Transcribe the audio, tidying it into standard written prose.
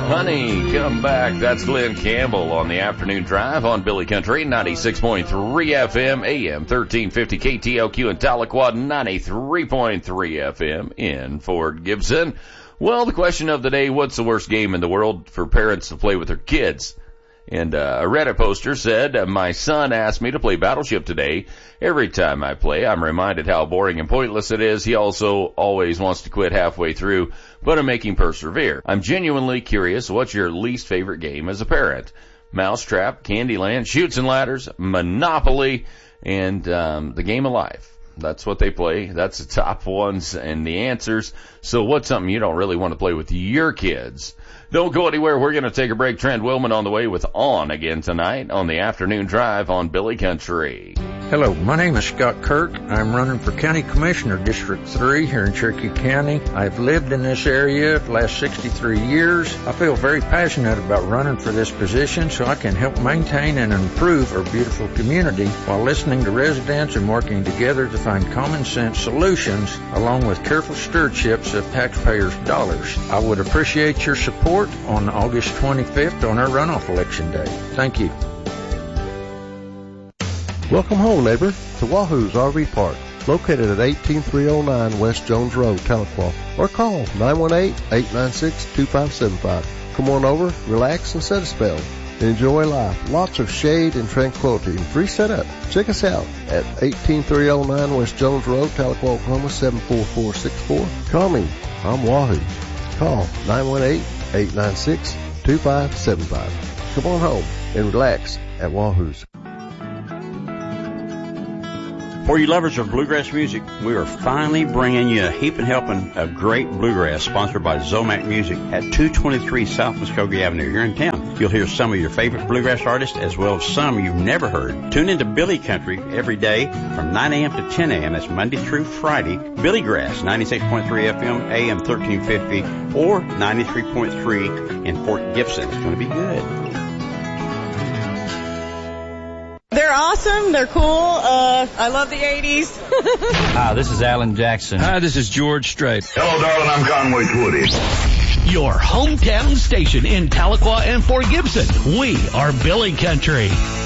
Honey, come back. That's Glenn Campbell on the afternoon drive on Billy Country, 96.3 FM, AM 1350 KTLQ in Tahlequah, 93.3 FM in Fort Gibson. Well, the question of the day, what's the worst game in the world for parents to play with their kids? And a Reddit poster said, my son asked me to play Battleship today. Every time I play, I'm reminded how boring and pointless it is. He also always wants to quit halfway through, but I'm making persevere. I'm genuinely curious, what's your least favorite game as a parent? Mousetrap, Candyland, Chutes and Ladders, Monopoly, and the Game of Life. That's what they play. That's the top ones and the answers. So what's something you don't really want to play with your kids? Don't go anywhere. We're going to take a break. Trent Willman on the way with On again tonight on the afternoon drive on Billy Country. Hello, my name is Scott Kirk. I'm running for County Commissioner District 3 here in Cherokee County. I've lived in this area for the last 63 years. I feel very passionate about running for this position so I can help maintain and improve our beautiful community while listening to residents and working together to find common sense solutions along with careful stewardships of taxpayers' dollars. I would appreciate your support on August 25th on our runoff election day. Thank you. Welcome home, neighbor, to Wahoo's RV Park, located at 18309 West Jones Road, Tahlequah, or call 918-896-2575. Come on over, relax, and set a spell. Enjoy life. Lots of shade and tranquility and free setup. Check us out at 18309 West Jones Road, Tahlequah, Oklahoma, 74464. Call me. I'm Wahoo. Call 918-896-2575. Come on home and relax at Wahoo's. For you lovers of bluegrass music, we are finally bringing you a heaping helping of great bluegrass sponsored by Zomac Music at 223 South Muskogee Avenue here in town. You'll hear some of your favorite bluegrass artists as well as some you've never heard. Tune into Billy Country every day from 9 a.m. to 10 a.m. That's Monday through Friday. Billy Grass, 96.3 FM, AM 1350, or 93.3 in Fort Gibson. It's going to be good. They're awesome. They're cool. I love the 80s. Hi, this is Alan Jackson. Hi, this is George Strait. Hello, darling. I'm Conway Twitty. Your hometown station in Tahlequah and Fort Gibson. We are Billy Country.